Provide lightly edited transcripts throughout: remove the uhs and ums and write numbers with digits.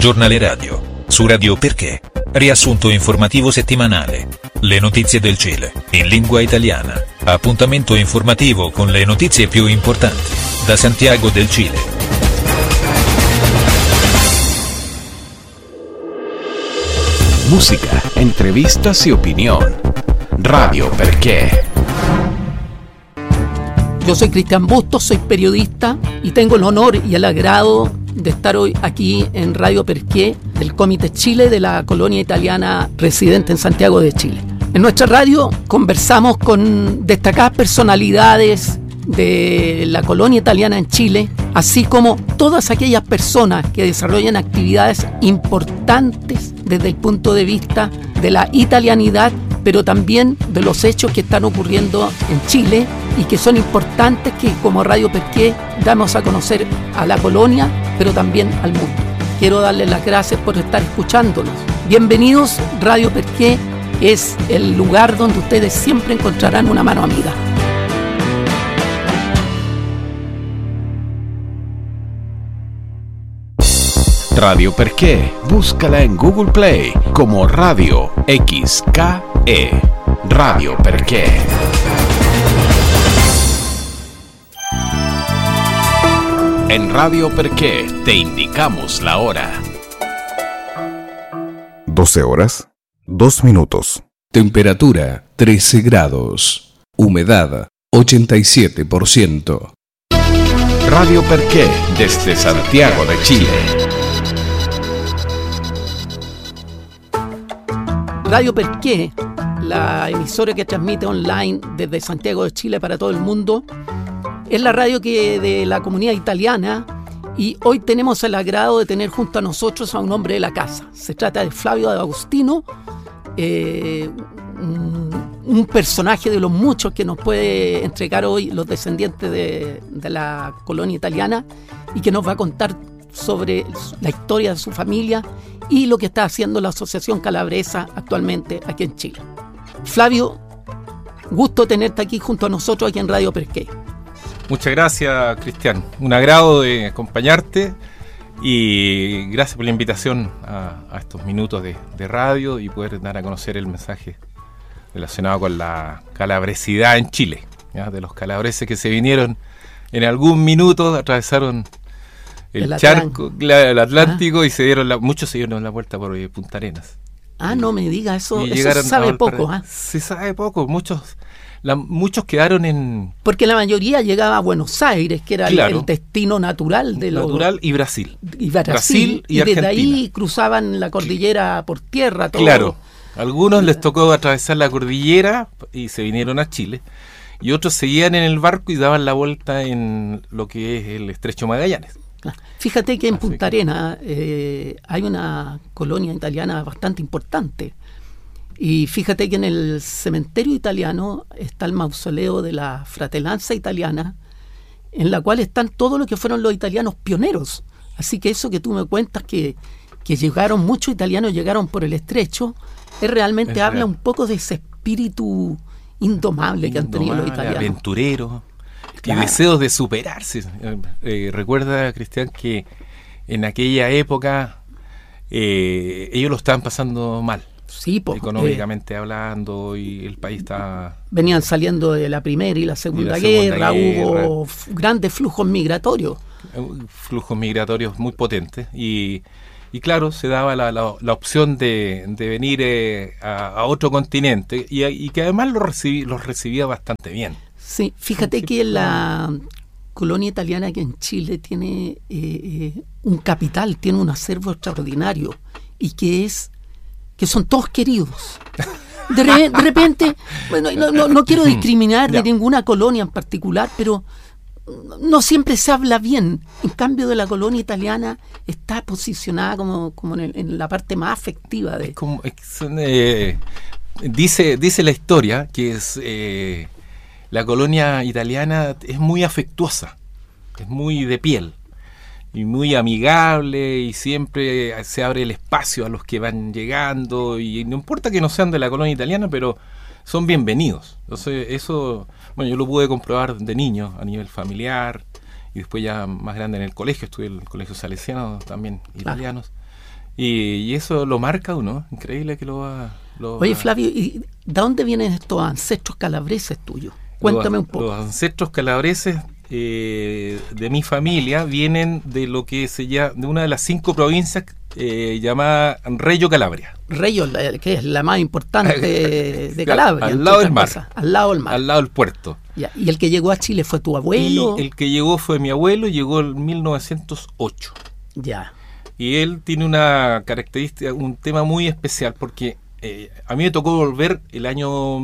Giornale radio. Su Radio Perché. Riassunto informativo settimanale. Le notizie del Cile, in lingua italiana. Appuntamento informativo con le notizie più importanti. Da Santiago del Cile. Música, entrevistas y opinión. Radio Perché. Yo soy Cristian Bustos, soy periodista y tengo el honor y el agrado de estar hoy aquí en Radio Perché del Comité Chile de la colonia italiana residente en Santiago de Chile. En nuestra radio conversamos con destacadas personalidades de la colonia italiana en Chile, así como todas aquellas personas que desarrollan actividades importantes desde el punto de vista de la italianidad, pero también de los hechos que están ocurriendo en Chile y que son importantes que como Radio Perché damos a conocer a la colonia, pero también al mundo. Quiero darles las gracias por estar escuchándonos. Bienvenidos, Radio Perché es el lugar donde ustedes siempre encontrarán una mano amiga. Radio Perché, búscala en Google Play como Radio XKE. Radio Perché. En Radio Perché te indicamos la hora. 12 horas, 2 minutos. Temperatura 13 grados. Humedad 87%. Radio Perché desde Santiago de Chile. Radio Perché, la emisora que transmite online desde Santiago de Chile para todo el mundo, es la radio de la comunidad italiana y hoy tenemos el agrado de tener junto a nosotros a un hombre de la casa. Se trata de Flavio D'Agostino, un personaje de los muchos que nos puede entregar hoy los descendientes de la colonia italiana y que nos va a contar sobre la historia de su familia y lo que está haciendo la Asociación Calabresa actualmente aquí en Chile. Flavio, gusto tenerte aquí junto a nosotros aquí en Radio Perché. Muchas gracias, Cristian. Un agrado de acompañarte y gracias por la invitación a estos minutos de radio y poder dar a conocer el mensaje relacionado con la calabresidad en Chile, ¿ya? De los calabreses que se vinieron en algún minuto, atravesaron el charco, el Atlántico, y muchos se dieron la vuelta por Punta Arenas. No me diga eso se sabe poco. Se sabe poco, muchos quedaron en... Porque la mayoría llegaba a Buenos Aires, que era el destino natural de Natural y Brasil. Brasil y Argentina. desde ahí cruzaban la cordillera por tierra. Todo. Claro, a algunos les tocó atravesar la cordillera y se vinieron a Chile, y otros seguían en el barco y daban la vuelta en lo que es el Estrecho Magallanes. Fíjate que en Punta Arenas hay una colonia italiana bastante importante. Y fíjate que en el cementerio italiano está el mausoleo de la Fratellanza Italiana, en la cual están todos los que fueron los italianos pioneros. Así que eso que tú me cuentas que llegaron, muchos italianos llegaron por el estrecho, realmente habla real. Un poco de ese espíritu indomable que han tenido los italianos. Aventureros. Claro. Y deseos de superarse. Recuerda, Cristian, que en aquella época ellos lo estaban pasando mal. Sí, económicamente hablando, y el país estaba... Venían saliendo de la Primera y la Segunda Guerra, hubo grandes flujos migratorios. Flujos migratorios muy potentes, y claro, se daba la opción de venir a otro continente, y que además los recibía bastante bien. Sí, fíjate que la colonia italiana aquí en Chile tiene un capital, tiene un acervo extraordinario, y que son todos queridos. De repente, bueno, no quiero discriminar de ninguna colonia en particular, pero no siempre se habla bien. En cambio, de la colonia italiana está posicionada como en la parte más afectiva de... Dice la historia que es la colonia italiana es muy afectuosa, es muy de piel y muy amigable, y siempre se abre el espacio a los que van llegando, y no importa que no sean de la colonia italiana, pero son bienvenidos. Entonces eso, yo lo pude comprobar de niño a nivel familiar, y después ya más grande en el colegio, estuve en el colegio salesiano también, italianos. Y eso lo marca uno, increíble que lo va... Oye, Flavio, ¿y de dónde vienen estos ancestros calabreses tuyos? Cuéntame un poco. Los ancestros calabreses de mi familia vienen de lo que se llama, de una de las 5 provincias llamada Reggio Calabria. Reggio, que es la más importante de Calabria. Al lado del mar. Al lado del mar. Al lado del puerto. Ya. ¿Y el que llegó a Chile fue tu abuelo? Y el que llegó fue mi abuelo, llegó en 1908. Ya. Y él tiene una característica, un tema muy especial, porque a mí me tocó volver el año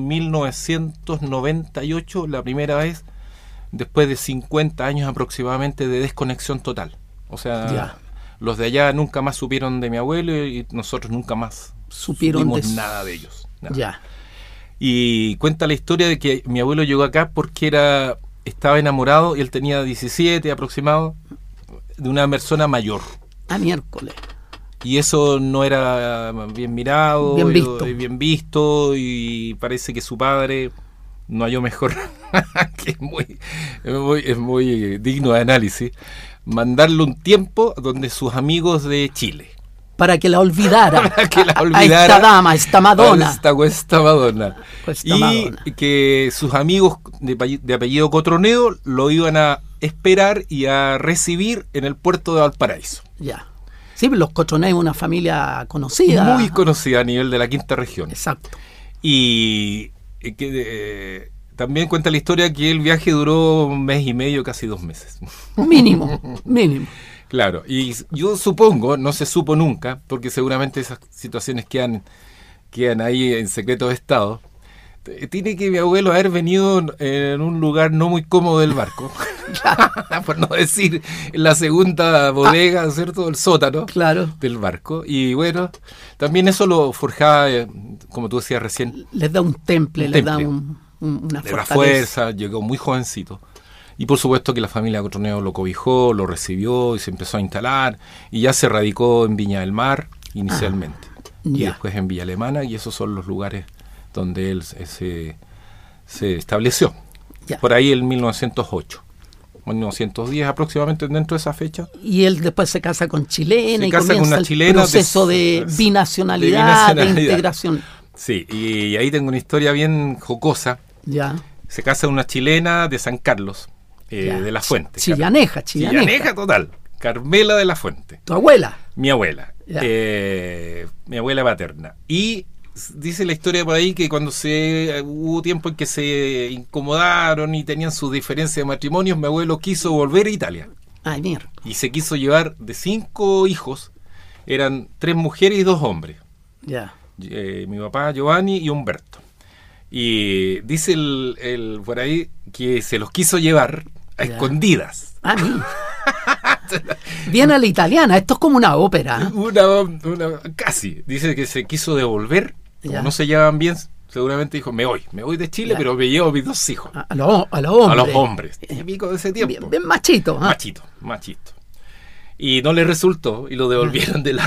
1998, la primera vez, después de 50 años aproximadamente de desconexión total. O sea, ya. Los de allá nunca más supieron de mi abuelo y nosotros nunca más supimos nada de ellos. Nada. Ya. Y cuenta la historia de que mi abuelo llegó acá porque estaba enamorado, y él tenía 17 aproximado, de una persona mayor. Miércoles. Y eso no era bien mirado, bien visto, y parece que su padre no halló mejor, que es muy digno de análisis, mandarle un tiempo donde sus amigos de Chile. Para que la olvidara. Para que la olvidara. A esta dama, a esta Madonna. Esta Madonna. Y que sus amigos de apellido Cotronedo lo iban a esperar y a recibir en el puerto de Valparaíso. Ya. Sí, los Cotronedos es una familia conocida. Muy conocida a nivel de la quinta región. Exacto. Y que también cuenta la historia que el viaje duró 1 mes y medio, casi 2 meses. Mínimo. Claro, y yo supongo, no se supo nunca, porque seguramente esas situaciones quedan ahí en secreto de Estado. Tiene que mi abuelo haber venido en un lugar no muy cómodo del barco, por no decir en la segunda bodega, ¿cierto? El sótano del barco. Y bueno, también eso lo forjaba, como tú decías recién. Les da un temple, les da una fortaleza. Le da fuerza, llegó muy jovencito. Y por supuesto que la familia Cotronedo lo cobijó, lo recibió y se empezó a instalar. Y ya se radicó en Viña del Mar inicialmente. Y después en Villa Alemana, y esos son los lugares donde él se estableció. Ya. Por ahí en 1908. 1910 aproximadamente, dentro de esa fecha. Y él después se casa con chilena y comienza con una chilena, el proceso de binacionalidad, de integración. Sí, y ahí tengo una historia bien jocosa. Ya. Se casa una chilena de San Carlos, de la Fuente. Chillaneja total. Carmela de la Fuente. ¿Tu abuela? Mi abuela. Mi abuela paterna. Y dice la historia por ahí que cuando hubo tiempo en que se incomodaron y tenían sus diferencias de matrimonios, mi abuelo quiso volver a Italia. Ay, mierda. Y se quiso llevar de 5 hijos, eran 3 mujeres y 2 hombres. Ya. Mi papá, Giovanni y Humberto. Y dice el por ahí que se los quiso llevar a escondidas. Bien a la italiana, esto es como una ópera. Casi. Dice que se quiso devolver, como no se llevaban bien, seguramente dijo, me voy de Chile, pero me llevo a mis 2 hijos. A los hombres. Típico de ese tiempo. Bien machito. Machito. Y no le resultó, y lo devolvieron del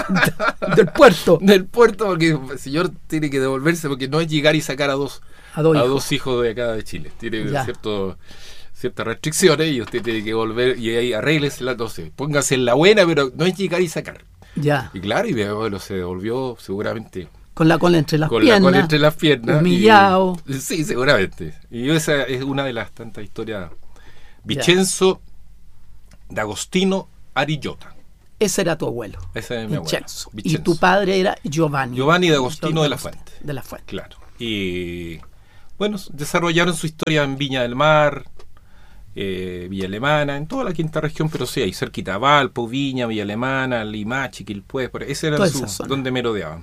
puerto. Del puerto, porque el señor tiene que devolverse, porque no es llegar y sacar a dos hijos de acá de Chile. Tiene ciertas restricciones, y usted tiene que volver, y ahí arréglesela, entonces, póngase en la buena, pero no es llegar y sacar. Ya. Y claro, y mi abuelo se devolvió seguramente con la cola entre las piernas. Humillado. Sí, seguramente. Y esa es una de las tantas historias. Vicenzo D'Agostino Arillota. Ese era tu abuelo. Ese es mi abuelo. Vicenzo. Y tu padre era Giovanni. Giovanni D'Agostino de la Fuente. De la Fuente. Claro. Y bueno, desarrollaron su historia en Viña del Mar, Villa Alemana, en toda la quinta región, pero sí, ahí cerquita, Valpo, Viña, Villa Alemana, Limache, Quilpué, ese era donde merodeaban.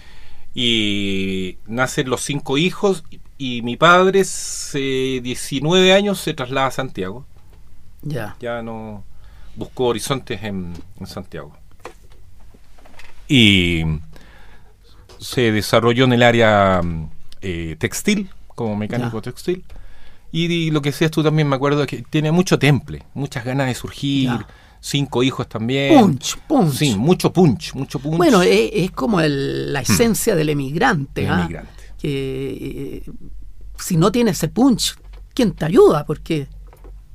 Y nacen los 5 hijos, y mi padre, 19 años, se traslada a Santiago. Ya no buscó horizontes en Santiago. Y se desarrolló en el área textil, como mecánico textil. Y lo que decías tú también, me acuerdo que tiene mucho temple, muchas ganas de surgir, 5 hijos también. Punch. Sí, mucho punch. Bueno, es como la esencia del emigrante. Que si no tiene ese punch, ¿quién te ayuda? Porque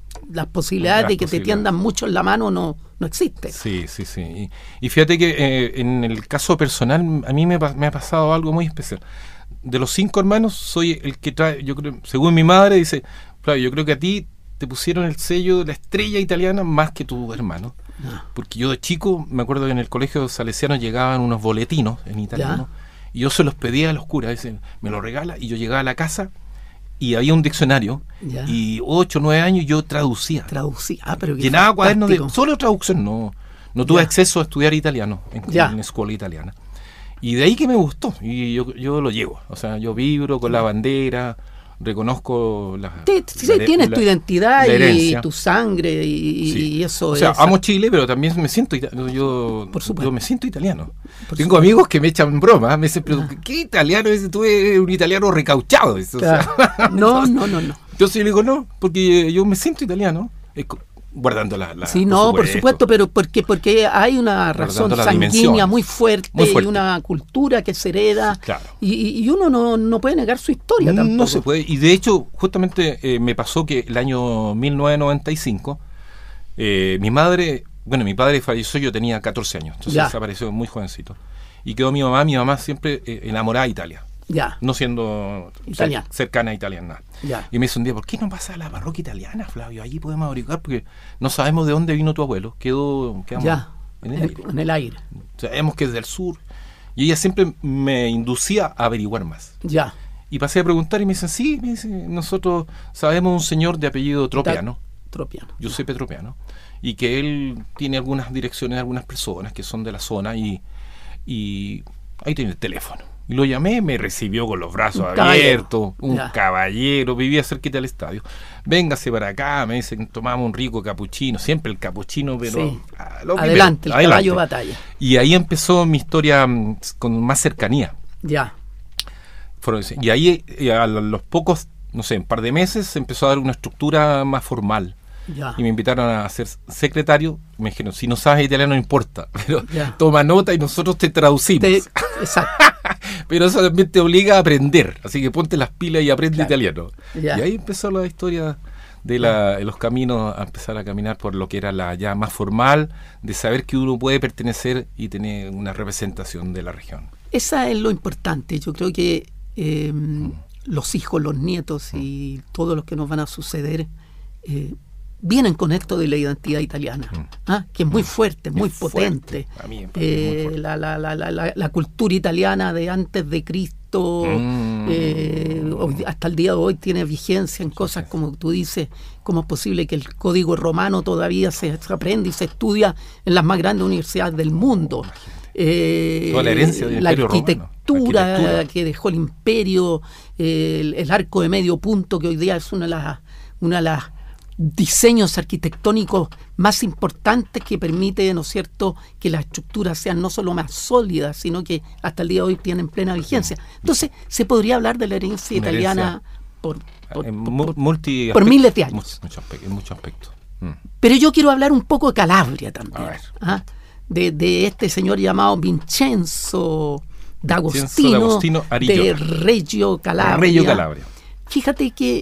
las posibilidades de que te tiendan mucho en la mano no existen. Sí. Y fíjate que en el caso personal, a mí me ha pasado algo muy especial. De los 5 hermanos, soy el que trae, yo creo, según mi madre, dice, Flavio, yo creo que a ti te pusieron el sello de la estrella italiana más que tus hermanos. Porque yo de chico, me acuerdo que en el colegio salesiano llegaban unos boletinos en italiano, y yo se los pedía a los curas, dicen, me lo regala, y yo llegaba a la casa y había un diccionario, y 8 o 9 años yo traducía. Pero llenaba cuadernos de solo traducción, no tuve acceso a estudiar italiano en escuela italiana. Y de ahí que me gustó, y yo lo llevo, o sea, yo vibro con la bandera, reconozco tienes tu identidad y tu sangre y eso. O sea, amo Chile, pero también me siento yo me siento italiano. Tengo amigos que me echan broma, me dicen, pero ¿qué italiano es? Tú eres un italiano recauchado. O sea, no. Yo sí le digo no, porque yo me siento italiano, guardando la sí, por supuesto, pero porque hay una razón sanguínea muy fuerte y una cultura que se hereda, claro. y uno no puede negar su historia tampoco. No se puede, y de hecho justamente me pasó que el año 1995 mi padre falleció, yo tenía 14 años, entonces desapareció muy jovencito, y quedó mi mamá siempre enamorada de Italia. No siendo cercana a Italia, nada. Y me dice un día, ¿por qué no vas a la parroquia italiana, Flavio? Allí podemos averiguar, porque no sabemos de dónde vino tu abuelo. Quedamos en el aire. Sabemos que es del sur. Y ella siempre me inducía a averiguar más. Y pasé a preguntar y me dicen, nosotros sabemos un señor de apellido Tropiano. Giuseppe Tropiano. Y que él tiene algunas direcciones de algunas personas que son de la zona, y ahí tiene el teléfono. Y lo llamé, me recibió con los brazos abiertos, un caballero, vivía cerquita del estadio. Véngase para acá, me dicen, tomamos un rico capuchino, siempre el capuchino, pero adelante, el caballo batalla. Y ahí empezó mi historia con más cercanía. Y ahí a los pocos, no sé, un par de meses, se empezó a dar una estructura más formal. Y me invitaron a ser secretario. Me dijeron, si no sabes italiano no importa, pero toma nota y nosotros te traducimos. Exacto. Pero eso también te obliga a aprender, así que ponte las pilas y aprende italiano. Y ahí empezó la historia de los caminos, a empezar a caminar por lo que era la ya más formal, de saber que uno puede pertenecer y tener una representación de la región. Esa es lo importante. Yo creo que los hijos, los nietos y todos los que nos van a suceder vienen con esto de la identidad italiana, que es muy fuerte, muy potente. A mí muy fuerte. La cultura italiana de antes de Cristo hasta el día de hoy tiene vigencia en cosas como tú dices. ¿Cómo es posible que el código romano todavía se aprende y se estudia en las más grandes universidades del mundo? Toda la herencia del la Imperio arquitectura Romano. Que dejó el imperio, el arco de medio punto, que hoy día es una de las diseños arquitectónicos más importantes, que permite, ¿no es cierto?, que las estructuras sean no solo más sólidas, sino que hasta el día de hoy tienen plena vigencia. Entonces, se podría hablar de la herencia italiana por miles de años. En muchos aspectos. Pero yo quiero hablar un poco de Calabria también. De este señor llamado Vincenzo D'Agostino de Reggio Calabria. Fíjate que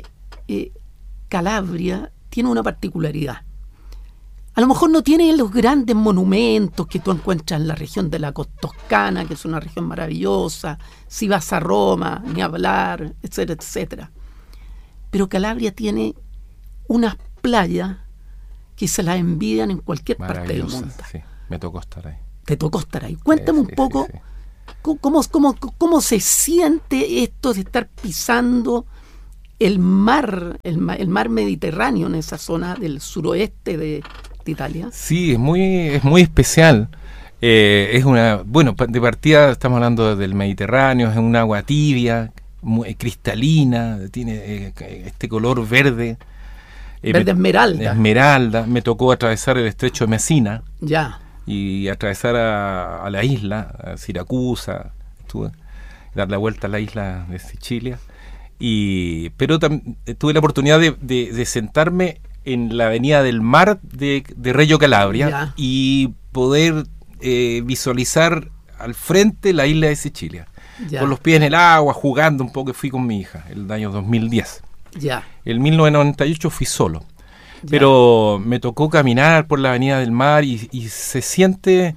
Calabria tiene una particularidad. A lo mejor no tiene los grandes monumentos que tú encuentras en la región de la Toscana, que es una región maravillosa, si vas a Roma, ni hablar, etcétera, etcétera. Pero Calabria tiene unas playas que se las envidian en cualquier parte del mundo. Sí, me tocó estar ahí. ¿Te tocó estar ahí? Cuéntame un poco cómo se siente esto de estar pisando el mar Mediterráneo en esa zona del suroeste de Italia. Sí, es muy especial. De partida estamos hablando del Mediterráneo, es un agua tibia, muy cristalina, tiene este color verde. Verde esmeralda. Me tocó atravesar el estrecho de Messina. Y atravesar a la isla, a Siracusa, dar la vuelta a la isla de Sicilia. Pero tuve la oportunidad de sentarme en la avenida del mar de Reggio Calabria y poder visualizar al frente la isla de Sicilia, con los pies en el agua, jugando un poco. Fui con mi hija el año 2010. En 1998 fui solo. Pero me tocó caminar por la Avenida del Mar y se siente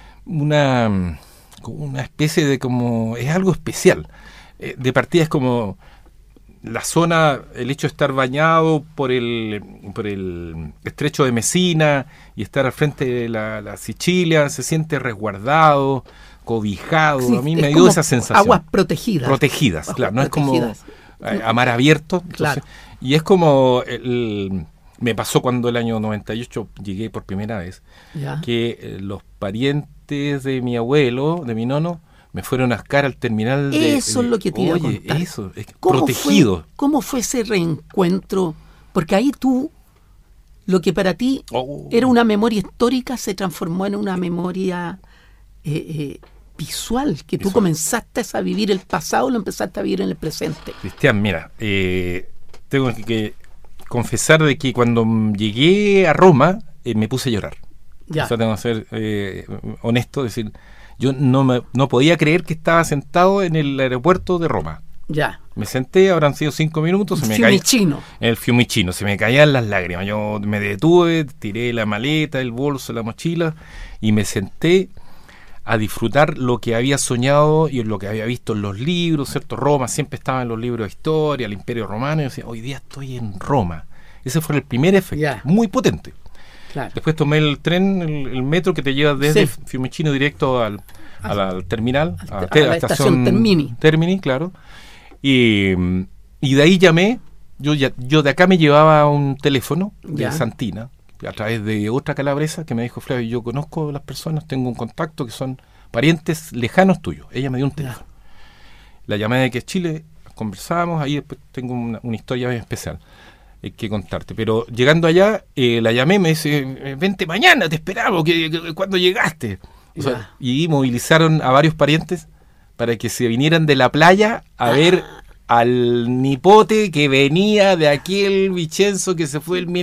una especie de como... Es algo especial. De partida es como la zona, el hecho de estar bañado por el estrecho de Mesina y estar al frente de la Sicilia, se siente resguardado, cobijado. Sí, a mí me dio esa sensación. Aguas protegidas. Protegidas, Aguas claro. No protegidas. Es como a mar abierto. Entonces, Claro. Y es como... me pasó cuando el año 98 llegué por primera vez, Ya. que los parientes de mi abuelo, de mi nono, me fueron a buscar al terminal de... Eso es lo que te iba a contar. Eso, es protegido. ¿Cómo fue ese reencuentro? Porque ahí tú, lo que para ti era una memoria histórica, se transformó en una memoria visual, que tú comenzaste a vivir el pasado, lo empezaste a vivir en el presente. Cristian, mira, tengo que confesar de que cuando llegué a Roma, me puse a llorar. Ya. O sea, tengo que ser honesto, decir... Yo no podía creer que estaba sentado en el aeropuerto de Roma. Ya. Me senté, habrán sido 5 minutos. Fiumicino. En el Fiumicino, se me caían las lágrimas. Yo me detuve, tiré la maleta, el bolso, la mochila y me senté a disfrutar lo que había soñado y lo que había visto en los libros, ¿cierto? Roma siempre estaba en los libros de historia, el Imperio Romano. Y yo decía, hoy día estoy en Roma. Ese fue el primer efecto, muy potente. Claro. Después tomé el tren, el metro que te lleva desde Fiumicino directo al terminal, a la estación Termini, claro. Y de ahí llamé, yo de acá me llevaba un teléfono de Santina, a través de otra calabresa que me dijo, Flavio, yo conozco a las personas, tengo un contacto que son parientes lejanos tuyos. Ella me dio un teléfono. La llamé de que es Chile, conversamos, ahí después tengo una historia bien especial que contarte, pero llegando allá la llamé, me dice, vente mañana, te esperamos, cuando llegaste. O sea, y movilizaron a varios parientes para que se vinieran de la playa a ver al nipote que venía de aquel Vicenzo que se fue en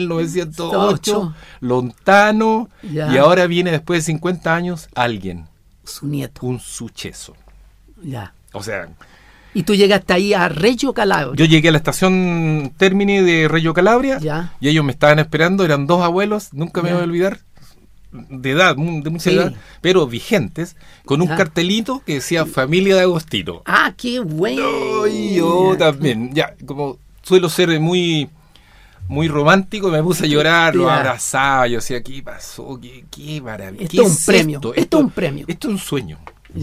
1908, lontano, y ahora viene después de 50 años alguien, su nieto, un suceso. O sea... ¿Y tú llegaste ahí a Reggio Calabria? Yo llegué a la estación Termini de Reggio Calabria y ellos me estaban esperando, eran 2 abuelos, nunca me voy a olvidar, de edad, de mucha edad, pero vigentes, con un cartelito que decía Familia de Agostino. ¡Ah, qué bueno! Y yo también, como suelo ser muy romántico, me puse a llorar, lo abrazaba, yo decía, ¿qué pasó? ¿Qué maravilla? Esto es un premio. Esto es un premio. Esto es un sueño.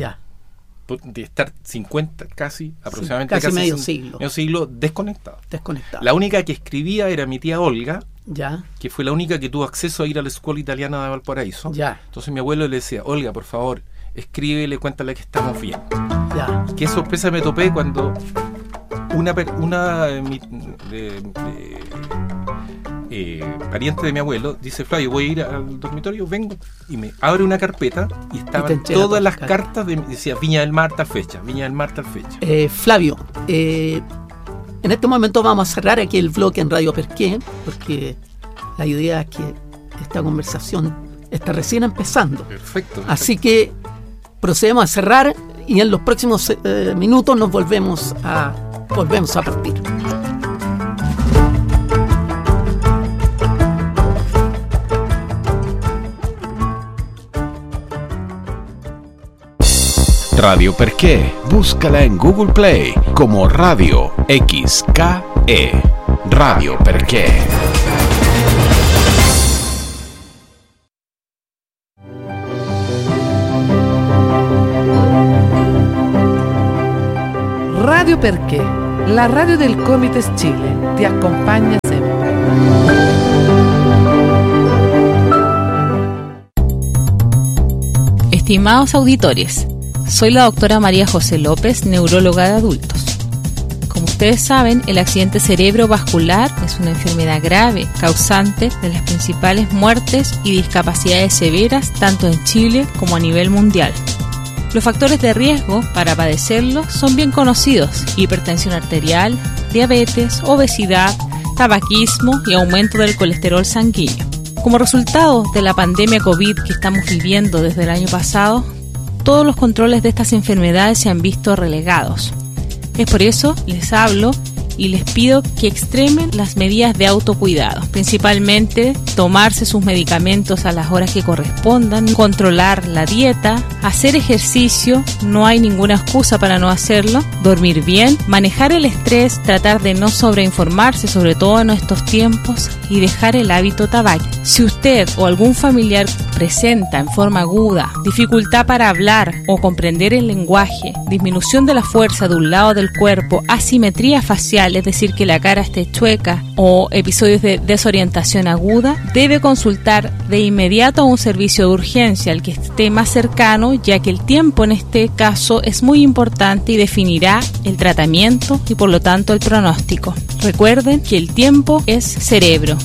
De estar 50 aproximadamente casi medio siglo desconectado. La única que escribía era mi tía Olga, que fue la única que tuvo acceso a ir a la escuela italiana de Valparaíso. Entonces mi abuelo le decía, Olga, por favor, escríbele, cuéntale que estamos bien. Qué sorpresa me topé cuando una pariente de mi abuelo dice, Flavio, voy a ir al dormitorio, vengo, y me abre una carpeta y estaban todas las cartas decía Viña del Mar tal fecha, Flavio, en este momento vamos a cerrar aquí el bloque en Radio Perqué, porque la idea es que esta conversación está recién empezando. Perfecto. Así que procedemos a cerrar y en los próximos minutos nos volvemos a partir. Radio Perqué, búscala en Google Play como Radio XKE. Radio Perqué. Radio Perqué, la radio del Comites Chile, te acompaña siempre. Estimados auditores, soy la doctora María José López, neuróloga de adultos. Como ustedes saben, el accidente cerebrovascular es una enfermedad grave, causante de las principales muertes y discapacidades severas tanto en Chile como a nivel mundial. Los factores de riesgo para padecerlo son bien conocidos: hipertensión arterial, diabetes, obesidad, tabaquismo y aumento del colesterol sanguíneo. Como resultado de la pandemia COVID que estamos viviendo desde el año pasado, todos los controles de estas enfermedades se han visto relegados. Es por eso les hablo y les pido que extremen las medidas de autocuidado, principalmente tomarse sus medicamentos a las horas que correspondan, controlar la dieta, hacer ejercicio, no hay ninguna excusa para no hacerlo, dormir bien, manejar el estrés, tratar de no sobreinformarse, sobre todo en estos tiempos, y dejar el hábito tabaco. Si usted o algún familiar presenta en forma aguda dificultad para hablar o comprender el lenguaje, disminución de la fuerza de un lado del cuerpo, asimetría facial, es decir, que la cara esté chueca, o episodios de desorientación aguda, debe consultar de inmediato a un servicio de urgencia, al que esté más cercano, ya que el tiempo en este caso es muy importante y definirá el tratamiento y por lo tanto el pronóstico. Recuerden que el tiempo es cerebro.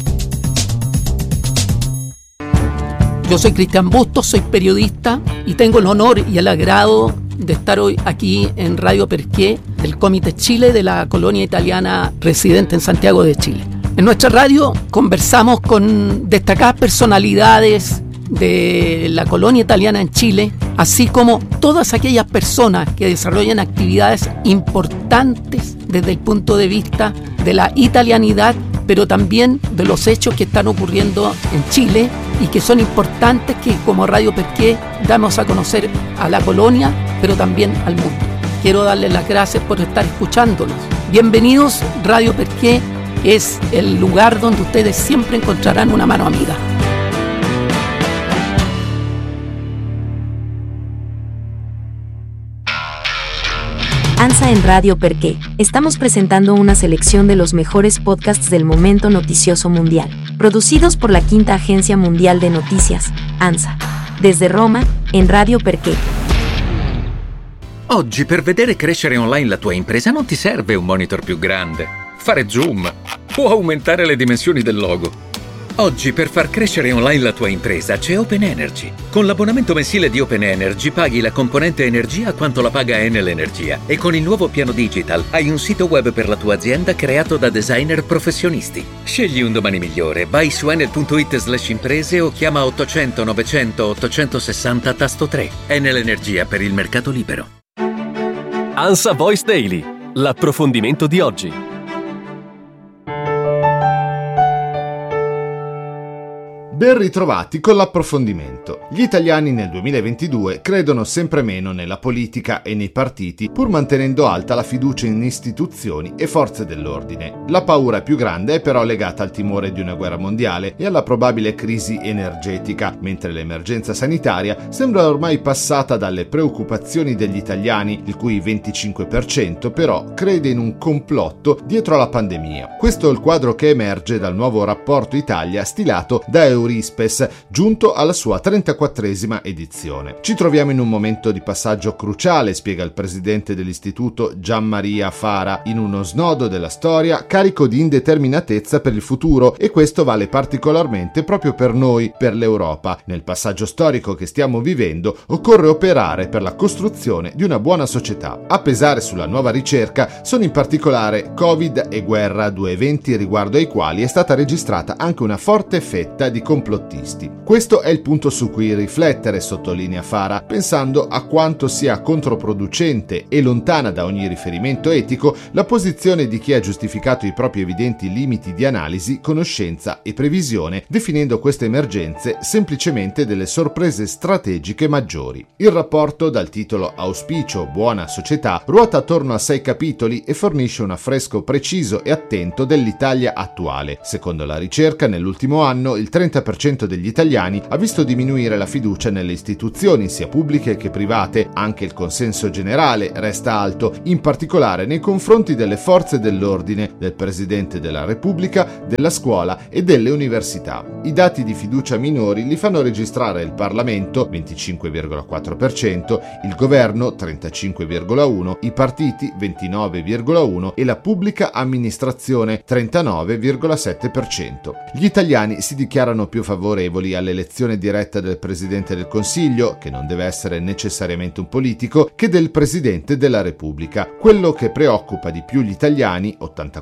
Yo soy Cristian Bustos, soy periodista y tengo el honor y el agrado de estar hoy aquí en Radio Perqué, del Comité Chile de la colonia italiana residente en Santiago de Chile. En nuestra radio conversamos con destacadas personalidades de la colonia italiana en Chile, así como todas aquellas personas que desarrollan actividades importantes desde el punto de vista de la italianidad, pero también de los hechos que están ocurriendo en Chile y que son importantes, que como Radio Perqué damos a conocer a la colonia, pero también al mundo. Quiero darles las gracias por estar escuchándonos. Bienvenidos, Radio Perqué es el lugar donde ustedes siempre encontrarán una mano amiga. ANSA en Radio Perqué. Estamos presentando una selección de los mejores podcasts del momento noticioso mundial, producidos por la Quinta Agencia Mundial de Noticias, ANSA. Desde Roma, en Radio Perqué. Oggi per vedere crescere online la tua impresa non ti serve un monitor più grande, fare zoom o aumentare le dimensioni del logo. Oggi per far crescere online la tua impresa c'è Open Energy. Con l'abbonamento mensile di Open Energy paghi la componente energia quanto la paga Enel Energia e con il nuovo piano digital hai un sito web per la tua azienda creato da designer professionisti. Scegli un domani migliore, vai su enel.it/imprese o chiama 800 900 860 tasto 3. Enel Energia per il mercato libero. ANSA Voice Daily, l'approfondimento di oggi. Ben ritrovati con l'approfondimento. Gli italiani nel 2022 credono sempre meno nella politica e nei partiti, pur mantenendo alta la fiducia in istituzioni e forze dell'ordine. La paura più grande è però legata al timore di una guerra mondiale e alla probabile crisi energetica, mentre l'emergenza sanitaria sembra ormai passata dalle preoccupazioni degli italiani, il cui 25% però crede in un complotto dietro alla pandemia. Questo è il quadro che emerge dal nuovo rapporto Italia stilato da Eurispes, giunto alla sua 34esima edizione. Ci troviamo in un momento di passaggio cruciale, spiega il presidente dell'istituto Gianmaria Fara, in uno snodo della storia carico di indeterminatezza per il futuro, e questo vale particolarmente proprio per noi, per l'Europa. Nel passaggio storico che stiamo vivendo occorre operare per la costruzione di una buona società. A pesare sulla nuova ricerca sono in particolare Covid e guerra, due eventi riguardo ai quali è stata registrata anche una forte fetta di complottisti. Questo è il punto su cui riflettere, sottolinea Fara, pensando a quanto sia controproducente e lontana da ogni riferimento etico la posizione di chi ha giustificato i propri evidenti limiti di analisi, conoscenza e previsione, definendo queste emergenze semplicemente delle sorprese strategiche maggiori. Il rapporto, dal titolo Auspicio, buona società, ruota attorno a 6 capitoli e fornisce un affresco preciso e attento dell'Italia attuale. Secondo la ricerca, nell'ultimo anno il 30% degli italiani ha visto diminuire la fiducia nelle istituzioni, sia pubbliche che private. Anche il consenso generale resta alto, in particolare nei confronti delle forze dell'ordine, del Presidente della Repubblica, della scuola e delle università. I dati di fiducia minori li fanno registrare il Parlamento, 25,4%, il Governo, 35,1%, i partiti, 29,1% e la pubblica amministrazione, 39,7%. Gli italiani si dichiarano più favorevoli all'elezione diretta del Presidente del Consiglio, che non deve essere necessariamente un politico, che del Presidente della Repubblica. Quello che preoccupa di più gli italiani,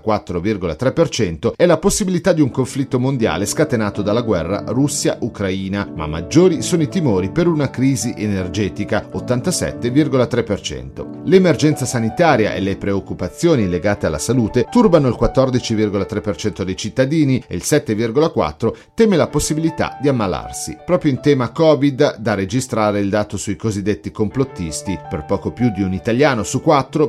84,3%, è la possibilità di un conflitto mondiale scatenato dalla guerra Russia-Ucraina, ma maggiori sono i timori per una crisi energetica, 87,3%. L'emergenza sanitaria e le preoccupazioni legate alla salute turbano il 14,3% dei cittadini e il 7,4% teme la possibilità di ammalarsi. Proprio in tema Covid, da registrare il dato sui cosiddetti complottisti. Per poco più di un italiano su 4,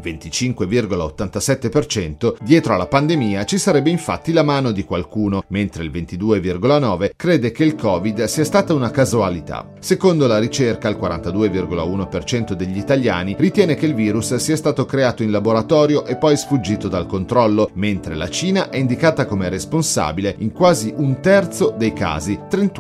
25,87%, dietro alla pandemia ci sarebbe infatti la mano di qualcuno, mentre il 22,9% crede che il Covid sia stata una casualità. Secondo la ricerca, il 42,1% degli italiani ritiene che il virus sia stato creato in laboratorio e poi sfuggito dal controllo, mentre la Cina è indicata come responsabile in quasi un terzo dei casi,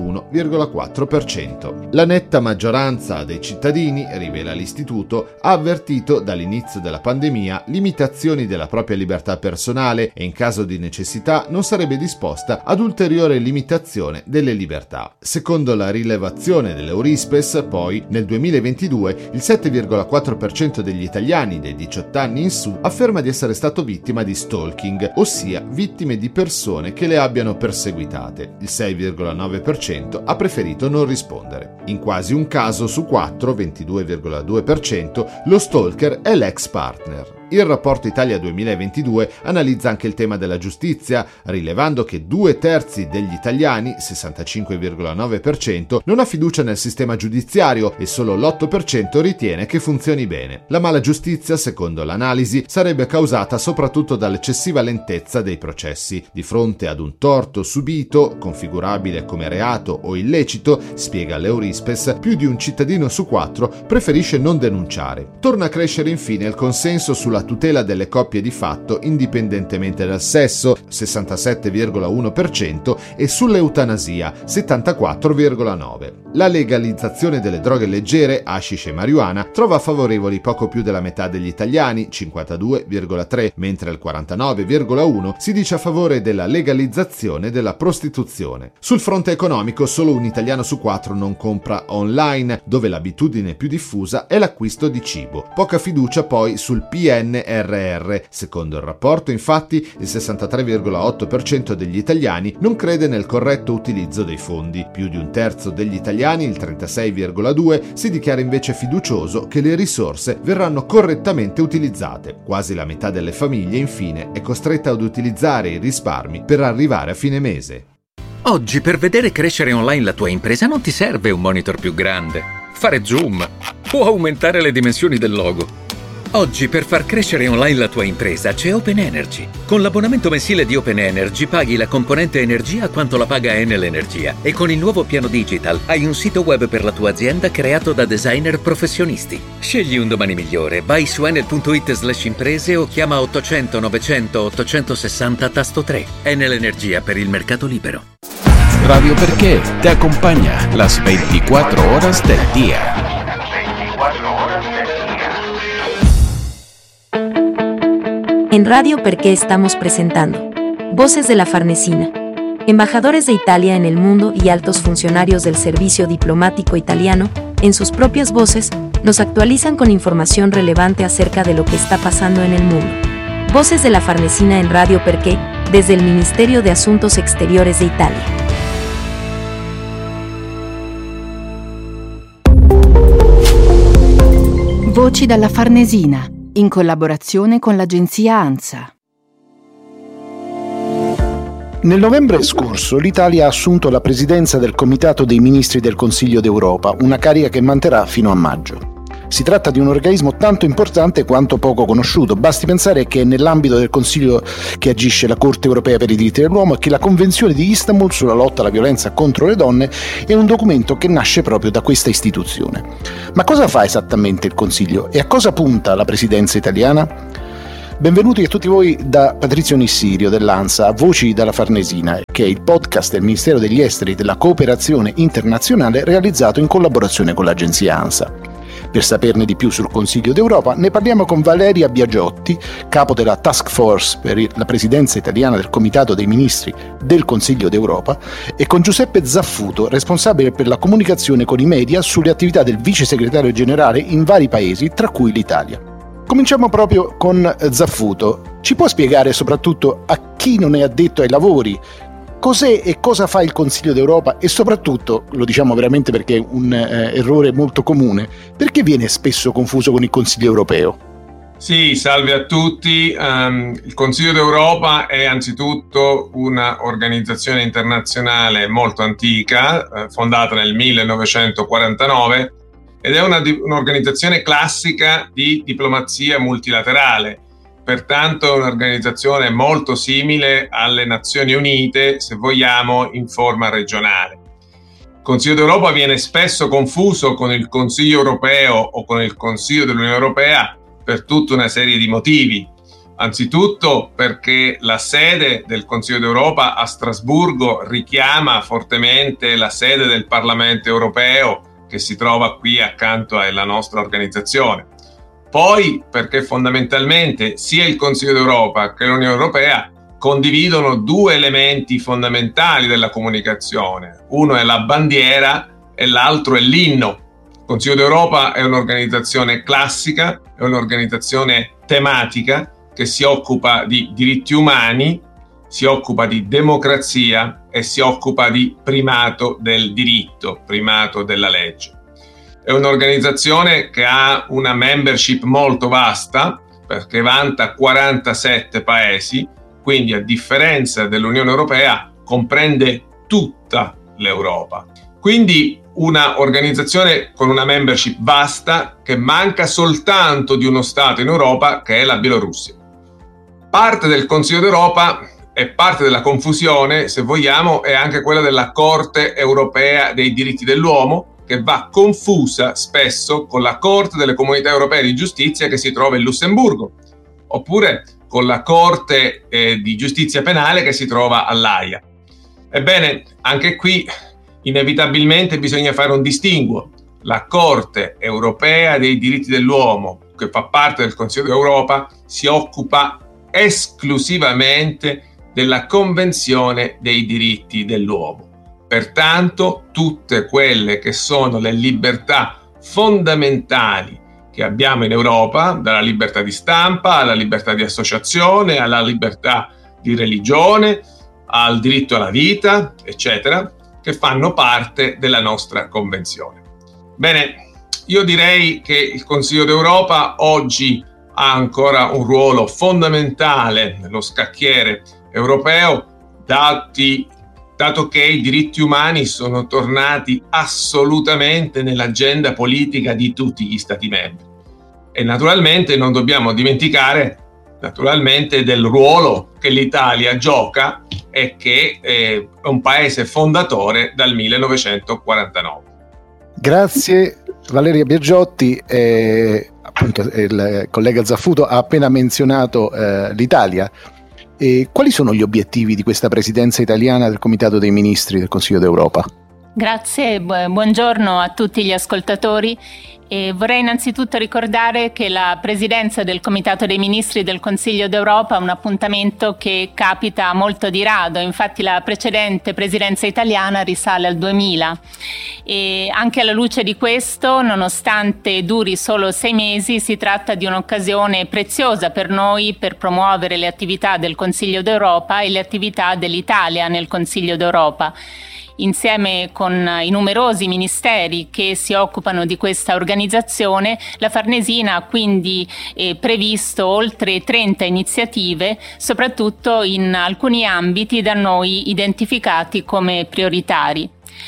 31,4%. La netta maggioranza dei cittadini, rivela l'istituto, ha avvertito dall'inizio della pandemia limitazioni della propria libertà personale e in caso di necessità non sarebbe disposta ad ulteriore limitazione delle libertà. Secondo la rilevazione dell'Eurispes, poi, nel 2022 il 7,4% degli italiani dei 18 anni in su afferma di essere stato vittima di stalking, ossia vittime di persone che le abbiano perseguitate. Il 6,9% ha preferito non rispondere. In quasi un caso su 4, 22,2%, lo stalker è l'ex partner. Il rapporto Italia 2022 analizza anche il tema della giustizia, rilevando che 2/3 degli italiani, 65,9%, non ha fiducia nel sistema giudiziario e solo l'8% ritiene che funzioni bene. La mala giustizia, secondo l'analisi, sarebbe causata soprattutto dall'eccessiva lentezza dei processi. Di fronte ad un torto subito, configurabile come reato o illecito, spiega l'Eurispes, più di un cittadino su 4 preferisce non denunciare. Torna a crescere infine il consenso sulla tutela delle coppie di fatto indipendentemente dal sesso, 67,1%, e sull'eutanasia, 74,9%. La legalizzazione delle droghe leggere, hashish e marijuana, trova favorevoli poco più della metà degli italiani, 52,3%, mentre il 49,1% si dice a favore della legalizzazione della prostituzione. Sul fronte economico, solo un italiano su 4 non compra online, dove l'abitudine più diffusa è l'acquisto di cibo. Poca fiducia poi sul PNRR. Secondo il rapporto, infatti, il 63,8% degli italiani non crede nel corretto utilizzo dei fondi. Più di un terzo degli italiani, il 36,2%, si dichiara invece fiducioso che le risorse verranno correttamente utilizzate. Quasi la metà delle famiglie, infine, è costretta ad utilizzare i risparmi per arrivare a fine mese. Oggi per vedere crescere online la tua impresa non ti serve un monitor più grande, fare zoom o aumentare le dimensioni del logo. Oggi per far crescere online la tua impresa c'è Open Energy. Con l'abbonamento mensile di Open Energy paghi la componente energia quanto la paga Enel Energia e con il nuovo piano digital hai un sito web per la tua azienda creato da designer professionisti. Scegli un domani migliore, vai su enel.it/imprese o chiama 800 900 860 tasto 3. Enel Energia per il mercato libero. Radio Perché te acompaña las 24 horas del día. En Radio Perché estamos presentando Voces de la Farnesina. Embajadores de Italia en el mundo y altos funcionarios del servicio diplomático italiano, en sus propias voces, nos actualizan con información relevante acerca de lo que está pasando en el mundo. Voces de la Farnesina en Radio Perché, desde el Ministerio de Asuntos Exteriores de Italia. Voci dalla Farnesina, in collaborazione con l'agenzia ANSA. Nel novembre scorso l'Italia ha assunto la presidenza del Comitato dei Ministri del Consiglio d'Europa, una carica che manterrà fino a maggio. Si tratta di un organismo tanto importante quanto poco conosciuto. Basti pensare che è nell'ambito del Consiglio che agisce la Corte Europea per i diritti dell'uomo e che la Convenzione di Istanbul sulla lotta alla violenza contro le donne è un documento che nasce proprio da questa istituzione. Ma cosa fa esattamente il Consiglio e a cosa punta la presidenza italiana? Benvenuti a tutti voi da Patrizio Nissirio dell'ANSA a Voci dalla Farnesina, che è il podcast del Ministero degli Esteri e della Cooperazione Internazionale realizzato in collaborazione con l'agenzia ANSA. Per saperne di più sul Consiglio d'Europa ne parliamo con Valeria Biagiotti, capo della Task Force per la presidenza italiana del Comitato dei Ministri del Consiglio d'Europa, e con Giuseppe Zaffuto, responsabile per la comunicazione con i media sulle attività del vice segretario generale in vari paesi, tra cui l'Italia. Cominciamo proprio con Zaffuto. Ci può spiegare soprattutto a chi non è addetto ai lavori cos'è e cosa fa il Consiglio d'Europa e soprattutto, lo diciamo veramente perché è un errore molto comune, perché viene spesso confuso con il Consiglio europeo? Sì, salve a tutti. Il Consiglio d'Europa è anzitutto una organizzazione internazionale molto antica, fondata nel 1949, ed è un'organizzazione classica di diplomazia multilaterale. Pertanto è un'organizzazione molto simile alle Nazioni Unite, se vogliamo, in forma regionale. Il Consiglio d'Europa viene spesso confuso con il Consiglio europeo o con il Consiglio dell'Unione Europea per tutta una serie di motivi. Anzitutto perché la sede del Consiglio d'Europa a Strasburgo richiama fortemente la sede del Parlamento europeo che si trova qui accanto alla nostra organizzazione. Poi perché fondamentalmente sia il Consiglio d'Europa che l'Unione Europea condividono due elementi fondamentali della comunicazione. Uno è la bandiera e l'altro è l'inno. Il Consiglio d'Europa è un'organizzazione classica, è un'organizzazione tematica che si occupa di diritti umani, si occupa di democrazia e si occupa di primato del diritto, primato della legge. È un'organizzazione che ha una membership molto vasta perché vanta 47 paesi, quindi a differenza dell'Unione Europea comprende tutta l'Europa. Quindi una organizzazione con una membership vasta che manca soltanto di uno Stato in Europa che è la Bielorussia. Parte del Consiglio d'Europa e parte della confusione, se vogliamo, è anche quella della Corte Europea dei Diritti dell'Uomo, che va confusa spesso con la Corte delle Comunità Europee di Giustizia che si trova in Lussemburgo, oppure con la Corte di Giustizia Penale che si trova all'Aia. Ebbene, anche qui inevitabilmente bisogna fare un distinguo. La Corte Europea dei Diritti dell'Uomo, che fa parte del Consiglio d'Europa, si occupa esclusivamente della Convenzione dei diritti dell'uomo. Pertanto, tutte quelle che sono le libertà fondamentali che abbiamo in Europa, dalla libertà di stampa alla libertà di associazione, alla libertà di religione, al diritto alla vita, eccetera, che fanno parte della nostra Convenzione. Bene, io direi che il Consiglio d'Europa oggi ha ancora un ruolo fondamentale nello scacchiere europeo, dato che i diritti umani sono tornati assolutamente nell'agenda politica di tutti gli Stati membri. E naturalmente non dobbiamo dimenticare del ruolo che l'Italia gioca e che è un paese fondatore dal 1949. Grazie Valeria Biagiotti. Appunto il collega Zaffuto ha appena menzionato l'Italia. Quali sono gli obiettivi di questa presidenza italiana del Comitato dei Ministri del Consiglio d'Europa? Grazie, buongiorno a tutti gli ascoltatori. Vorrei innanzitutto ricordare che la presidenza del Comitato dei Ministri del Consiglio d'Europa è un appuntamento che capita molto di rado, infatti la precedente presidenza italiana risale al 2000 e anche alla luce di questo, nonostante duri solo 6 mesi, si tratta di un'occasione preziosa per noi per promuovere le attività del Consiglio d'Europa e le attività dell'Italia nel Consiglio d'Europa. Insieme con i numerosi ministeri che si occupano di questa organizzazione, la Farnesina ha quindi previsto oltre 30 iniziative, soprattutto in alcuni ambiti da noi identificati come prioritari.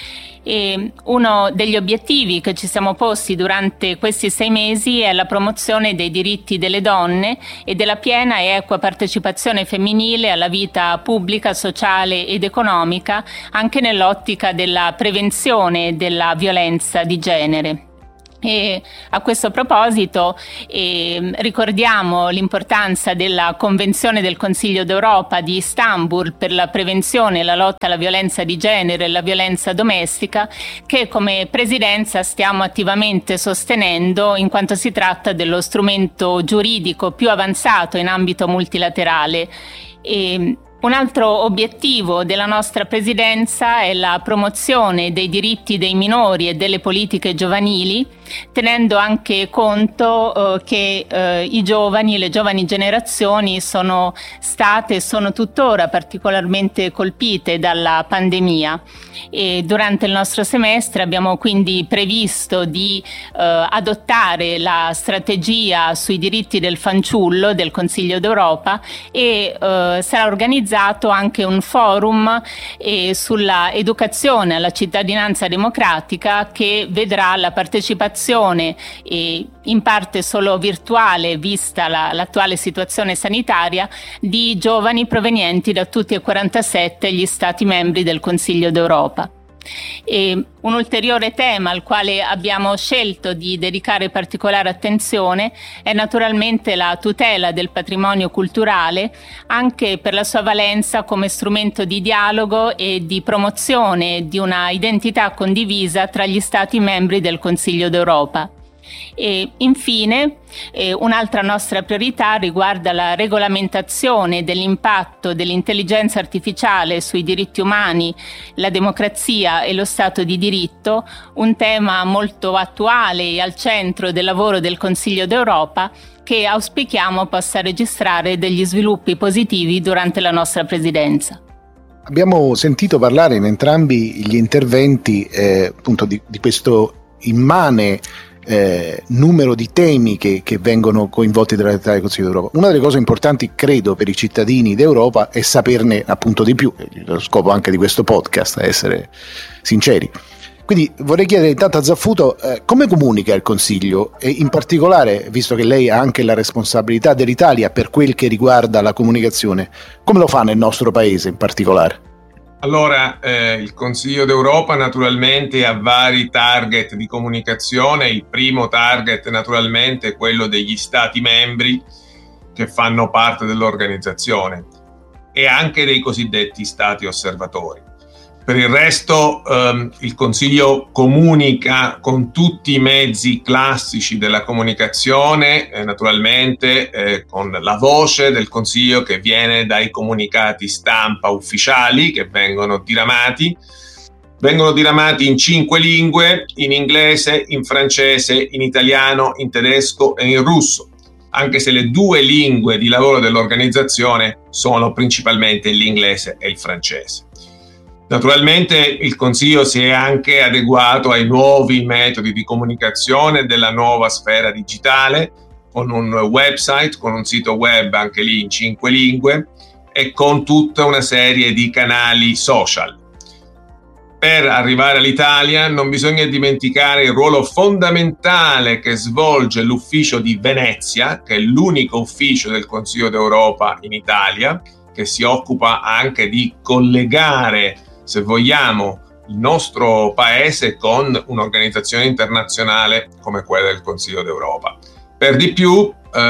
E uno degli obiettivi che ci siamo posti durante questi 6 mesi è la promozione dei diritti delle donne e della piena e equa partecipazione femminile alla vita pubblica, sociale ed economica, anche nell'ottica della prevenzione della violenza di genere. E a questo proposito ricordiamo l'importanza della Convenzione del Consiglio d'Europa di Istanbul per la prevenzione e la lotta alla violenza di genere e la violenza domestica, che come Presidenza stiamo attivamente sostenendo in quanto si tratta dello strumento giuridico più avanzato in ambito multilaterale. Un altro obiettivo della nostra Presidenza è la promozione dei diritti dei minori e delle politiche giovanili, tenendo anche conto che i giovani, le giovani generazioni sono state e sono tuttora particolarmente colpite dalla pandemia, e durante il nostro semestre abbiamo quindi previsto di adottare la strategia sui diritti del fanciullo del Consiglio d'Europa, e sarà organizzato anche un forum sulla educazione alla cittadinanza democratica, che vedrà la partecipazione in parte solo virtuale, vista l'attuale situazione sanitaria, di giovani provenienti da tutti e 47 gli Stati membri del Consiglio d'Europa. E un ulteriore tema al quale abbiamo scelto di dedicare particolare attenzione è naturalmente la tutela del patrimonio culturale, anche per la sua valenza come strumento di dialogo e di promozione di una identità condivisa tra gli Stati membri del Consiglio d'Europa. E infine un'altra nostra priorità riguarda la regolamentazione dell'impatto dell'intelligenza artificiale sui diritti umani, la democrazia e lo Stato di diritto, un tema molto attuale e al centro del lavoro del Consiglio d'Europa, che auspichiamo possa registrare degli sviluppi positivi durante la nostra presidenza. Abbiamo sentito parlare in entrambi gli interventi appunto di questo immane numero di temi che vengono coinvolti dall'Italia del Consiglio d'Europa. Una delle cose importanti, credo, per i cittadini d'Europa è saperne appunto di più, lo scopo anche di questo podcast è essere sinceri. Quindi vorrei chiedere intanto a Zaffuto come comunica il Consiglio, e in particolare, visto che lei ha anche la responsabilità dell'Italia per quel che riguarda la comunicazione, come lo fa nel nostro paese in particolare? Allora, il Consiglio d'Europa naturalmente ha vari target di comunicazione. Il primo target naturalmente è quello degli Stati membri che fanno parte dell'organizzazione e anche dei cosiddetti Stati osservatori. Per il resto il Consiglio comunica con tutti i mezzi classici della comunicazione, naturalmente con la voce del Consiglio che viene dai comunicati stampa ufficiali che vengono diramati in 5 lingue: in inglese, in francese, in italiano, in tedesco e in russo, anche se le 2 lingue di lavoro dell'organizzazione sono principalmente l'inglese e il francese. Naturalmente il Consiglio si è anche adeguato ai nuovi metodi di comunicazione della nuova sfera digitale, con un website, con un sito web anche lì in 5 lingue e con tutta una serie di canali social. Per arrivare all'Italia non bisogna dimenticare il ruolo fondamentale che svolge l'ufficio di Venezia, che è l'unico ufficio del Consiglio d'Europa in Italia, che si occupa anche di collegare, se vogliamo, il nostro paese con un'organizzazione internazionale come quella del Consiglio d'Europa. Per di più,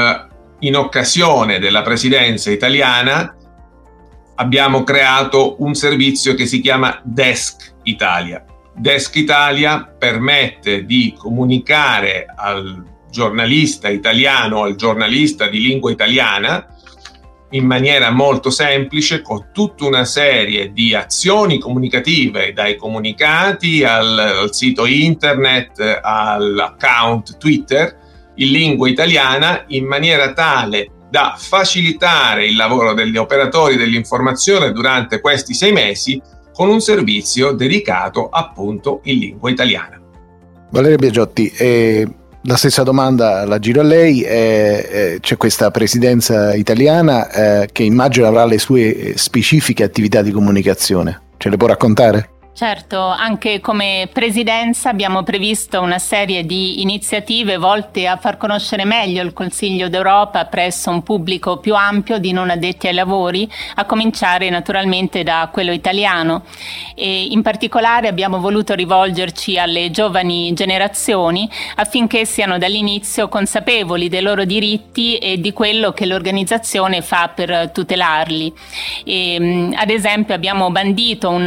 in occasione della presidenza italiana, abbiamo creato un servizio che si chiama Desk Italia. Desk Italia permette di comunicare al giornalista italiano, al giornalista di lingua italiana, in maniera molto semplice, con tutta una serie di azioni comunicative, dai comunicati al sito internet, all'account Twitter, in lingua italiana, in maniera tale da facilitare il lavoro degli operatori dell'informazione durante questi 6 mesi, con un servizio dedicato appunto in lingua italiana. Valeria Biagiotti, la stessa domanda la giro a lei. C'è questa presidenza italiana che immagino avrà le sue specifiche attività di comunicazione, ce le può raccontare? Certo, anche come presidenza abbiamo previsto una serie di iniziative volte a far conoscere meglio il Consiglio d'Europa presso un pubblico più ampio di non addetti ai lavori, a cominciare naturalmente da quello italiano. E in particolare abbiamo voluto rivolgerci alle giovani generazioni affinché siano dall'inizio consapevoli dei loro diritti e di quello che l'organizzazione fa per tutelarli. Ad esempio abbiamo bandito un